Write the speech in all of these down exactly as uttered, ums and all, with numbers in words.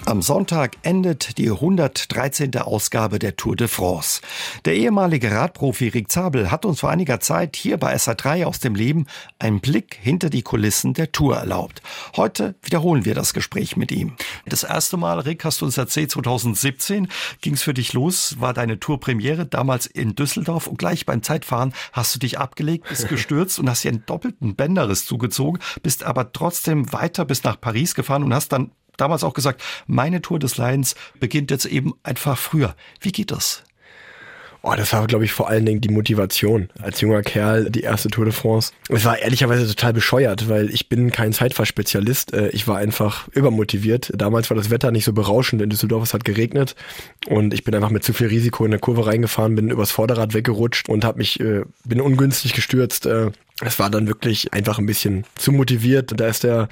Am Sonntag endet die hundertdreizehnte Ausgabe der Tour de France. Der ehemalige Radprofi Rick Zabel hat uns vor einiger Zeit hier bei S R drei aus dem Leben einen Blick hinter die Kulissen der Tour erlaubt. Heute wiederholen wir das Gespräch mit ihm. Das erste Mal, Rick, hast du uns erzählt, zweitausendsiebzehn ging es für dich los, war deine Tourpremiere damals in Düsseldorf und gleich beim Zeitfahren hast du dich abgelegt, bist gestürzt und hast dir einen doppelten Bänderriss zugezogen, bist aber trotzdem weiter bis nach Paris gefahren und hast dann damals auch gesagt, meine Tour des Leidens beginnt jetzt eben einfach früher. Wie geht das? Oh, das war, glaube ich, vor allen Dingen die Motivation. Als junger Kerl, die erste Tour de France. Es war ehrlicherweise total bescheuert, weil ich bin kein Zeitfahrspezialist. Ich war einfach übermotiviert. Damals war das Wetter nicht so berauschend in Düsseldorf, es hat geregnet. Und ich bin einfach mit zu viel Risiko in eine Kurve reingefahren, bin übers Vorderrad weggerutscht und hab mich, bin ungünstig gestürzt. Es war dann wirklich einfach ein bisschen zu motiviert. Da ist der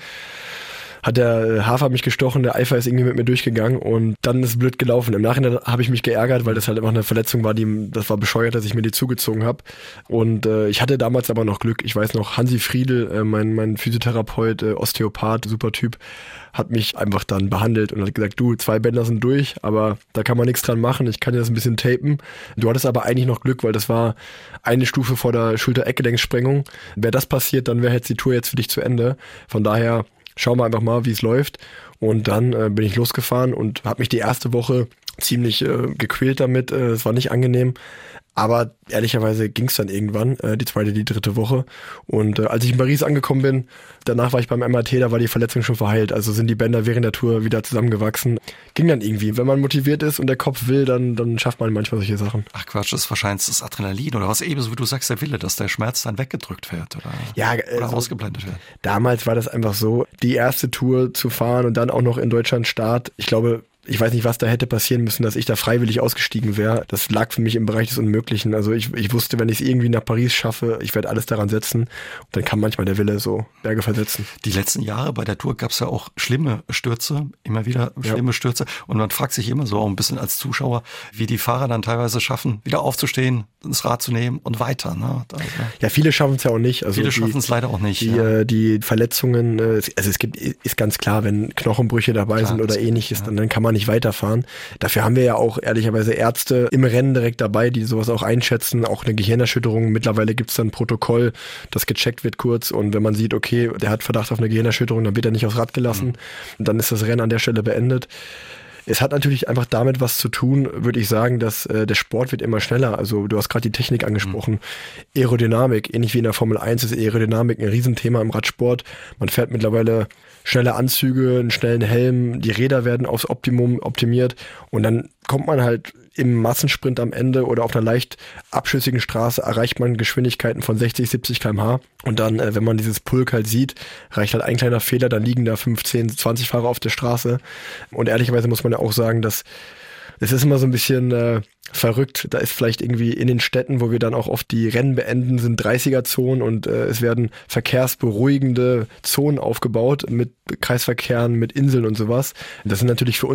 hat der Hafer mich gestochen, der Eifer ist irgendwie mit mir durchgegangen und dann ist es blöd gelaufen. Im Nachhinein habe ich mich geärgert, weil das halt einfach eine Verletzung war, die, das war bescheuert, dass ich mir die zugezogen habe. Und äh, ich hatte damals aber noch Glück. Ich weiß noch, Hansi Friedl, äh, mein, mein Physiotherapeut, äh, Osteopath, super Typ, hat mich einfach dann behandelt und hat gesagt, du, zwei Bänder sind durch, aber da kann man nichts dran machen, ich kann dir das ein bisschen tapen. Du hattest aber eigentlich noch Glück, weil das war eine Stufe vor der Schulter-Eckgelenkssprengung. Wäre das passiert, dann wäre jetzt die Tour jetzt für dich zu Ende. Von daher schauen wir einfach mal, wie es läuft. Und dann äh, bin ich losgefahren und habe mich die erste Woche ziemlich äh, gequält damit. Äh, es war nicht angenehm. Aber ehrlicherweise ging es dann irgendwann, äh, die zweite, die dritte Woche. Und äh, als ich in Paris angekommen bin, danach war ich beim M R T, da war die Verletzung schon verheilt. Also sind die Bänder während der Tour wieder zusammengewachsen. Ging dann irgendwie. Wenn man motiviert ist und der Kopf will, dann, dann schafft man manchmal solche Sachen. Ach Quatsch, das ist wahrscheinlich das Adrenalin oder was ebenso, wie du sagst, der Wille, dass der Schmerz dann weggedrückt wird oder, ja, oder also, ausgeblendet wird. Damals war das einfach so, die erste Tour zu fahren und dann auch noch in Deutschland Start. Ich glaube, ich weiß nicht, was da hätte passieren müssen, dass ich da freiwillig ausgestiegen wäre. Das lag für mich im Bereich des Unmöglichen. Also ich, ich wusste, wenn ich es irgendwie nach Paris schaffe, ich werde alles daran setzen. Und dann kann manchmal der Wille so Berge versetzen. Die letzten Jahre bei der Tour gab es ja auch schlimme Stürze, immer wieder schlimme ja. Stürze. Und man fragt sich immer so auch ein bisschen als Zuschauer, wie die Fahrer dann teilweise schaffen, wieder aufzustehen, ins Rad zu nehmen und weiter. Ne? Also, ja, viele schaffen es ja auch nicht. Also viele schaffen es leider auch nicht. Die, ja. die Verletzungen, also es gibt, ist ganz klar, wenn Knochenbrüche dabei klar, sind oder ähnliches, ja. dann, dann kann man nicht weiterfahren. Dafür haben wir ja auch ehrlicherweise Ärzte im Rennen direkt dabei, die sowas auch einschätzen, auch eine Gehirnerschütterung. Mittlerweile gibt es dann ein Protokoll, das gecheckt wird kurz und wenn man sieht, okay, der hat Verdacht auf eine Gehirnerschütterung, dann wird er nicht aufs Rad gelassen mhm. und dann ist das Rennen an der Stelle beendet. Es hat natürlich einfach damit was zu tun, würde ich sagen, dass äh, der Sport wird immer schneller. Also du hast gerade die Technik angesprochen. Mhm. Aerodynamik, ähnlich wie in der Formel eins ist Aerodynamik ein Riesenthema im Radsport. Man fährt mittlerweile schnelle Anzüge, einen schnellen Helm, die Räder werden aufs Optimum optimiert und dann kommt man halt im Massensprint am Ende oder auf einer leicht abschüssigen Straße erreicht man Geschwindigkeiten von sechzig, siebzig Kilometer pro Stunde und dann, äh, wenn man dieses Pulk halt sieht, reicht halt ein kleiner Fehler, dann liegen da fünfzehn, zwanzig Fahrer auf der Straße und ehrlicherweise muss man ja auch sagen, dass es ist immer so ein bisschen äh, verrückt. Da ist vielleicht irgendwie in den Städten, wo wir dann auch oft die Rennen beenden, sind dreißiger-Zonen und äh, es werden verkehrsberuhigende Zonen aufgebaut mit Kreisverkehren, mit Inseln und sowas. Das sind natürlich für uns